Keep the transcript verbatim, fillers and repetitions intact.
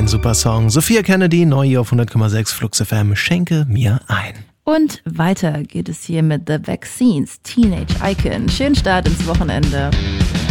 ein super Song. Sophia Kennedy, neu hier auf hundert Komma sechs Flux F M, Schenke mir ein. Und weiter geht es hier mit The Vaccines, Teenage Icon. Schönen Start ins Wochenende.